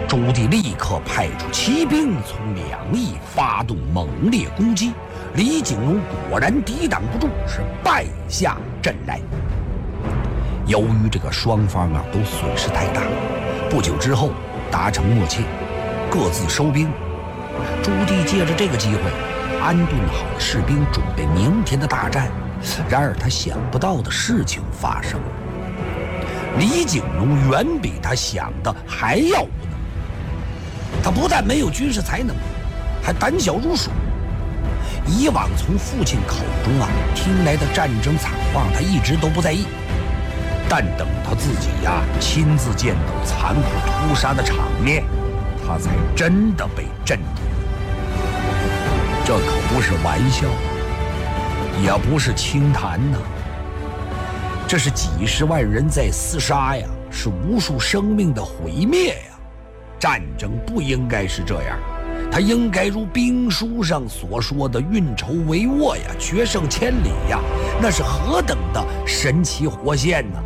朱棣立刻派出骑兵从两翼发动猛烈攻击，李景隆果然抵挡不住，是败下阵来。由于这个双方都损失太大，不久之后达成默契，各自收兵。朱棣借着这个机会安顿好了士兵，准备明天的大战。然而他想不到的事情发生了，李景隆远比他想的还要无能。他不但没有军事才能，还胆小如鼠。以往从父亲口中听来的战争惨况，他一直都不在意。但等他自己亲自见到残酷屠杀的场面，他才真的被震住。这可不是玩笑，也不是轻谈呐，这是几十万人在厮杀呀，是无数生命的毁灭呀。战争不应该是这样，它应该如兵书上所说的运筹帷幄呀，决胜千里呀，那是何等的神奇活现呢！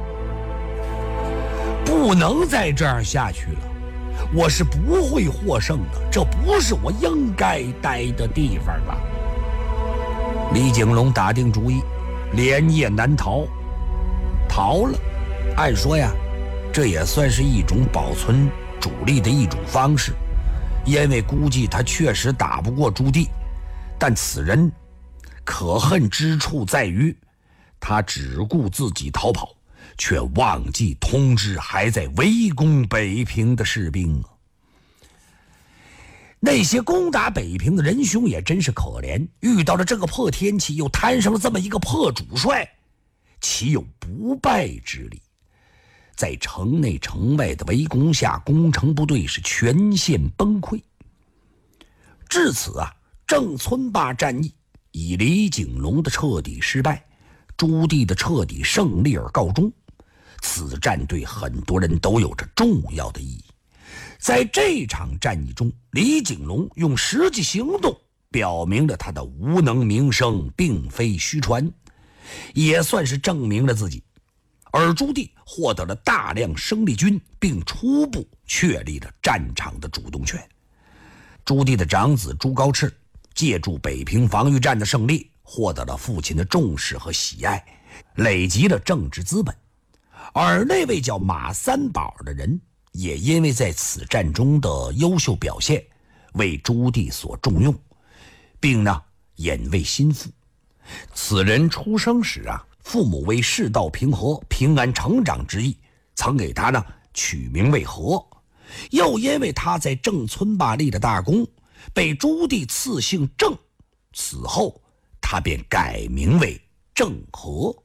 不能再这样下去了，我是不会获胜的，这不是我应该待的地方啊！李景隆打定主意，连夜南逃。逃了，按说呀，这也算是一种保存主力的一种方式，因为估计他确实打不过朱棣。但此人可恨之处在于，他只顾自己逃跑，却忘记通知还在围攻北平的士兵啊。那些攻打北平的仁兄也真是可怜，遇到了这个破天气，又摊上了这么一个破主帅，岂有不败之理？在城内城外的围攻下，攻城部队是全线崩溃。至此郑村坝战役以李景隆的彻底失败，朱棣的彻底胜利而告终。此战对很多人都有着重要的意义。在这场战役中，李景隆用实际行动表明了他的无能名声并非虚传，也算是证明了自己。而朱棣获得了大量生力军，并初步确立了战场的主动权。朱棣的长子朱高炽借助北平防御战的胜利，获得了父亲的重视和喜爱，累积了政治资本。而那位叫马三宝的人，也因为在此战中的优秀表现，为朱棣所重用，并引为心腹。此人出生时父母为世道平和、平安成长之意，曾给他取名为和。又因为他在郑村坝立的大功，被朱棣赐姓郑，此后他便改名为郑和。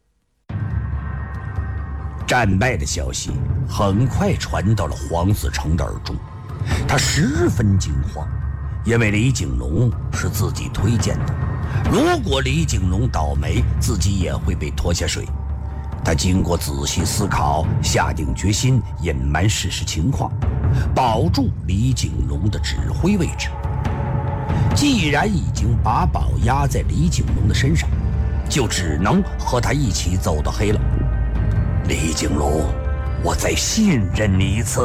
战败的消息很快传到了黄子成的耳中，他十分惊慌，因为李景隆是自己推荐的，如果李景隆倒霉，自己也会被拖下水。他经过仔细思考，下定决心隐瞒事实情况，保住李景隆的指挥位置。既然已经把宝压在李景隆的身上，就只能和他一起走到黑了。李景隆，我再信任你一次。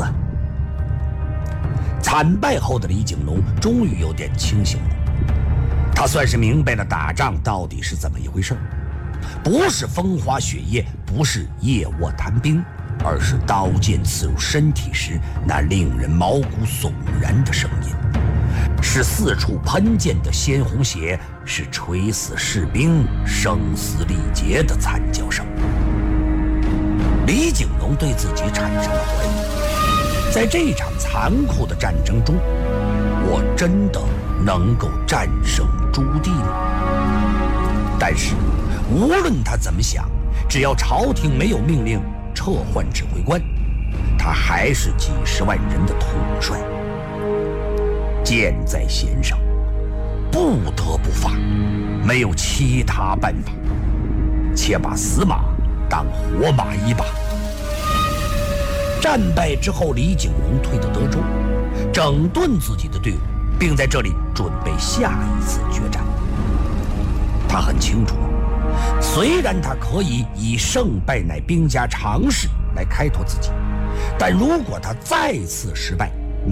惨败后的李景隆终于有点清醒了，他算是明白了打仗到底是怎么一回事，不是风花雪月，不是夜卧谈兵，而是刀剑刺入身体时那令人毛骨悚然的声音，是四处喷溅的鲜红血，是垂死士兵声嘶力竭的惨叫声。李景隆对自己产生了怀疑，在这场残酷的战争中，我真的能够战胜朱棣吗？但是无论他怎么想，只要朝廷没有命令撤换指挥官，他还是几十万人的统帅。箭在弦上，不得不发，没有其他办法，且把死马当活马医吧。战败之后，李景隆退到德州，整顿自己的队伍，并在这里准备下一次决战。他很清楚，虽然他可以以胜败乃兵家常事来开拓自己，但如果他再次失败，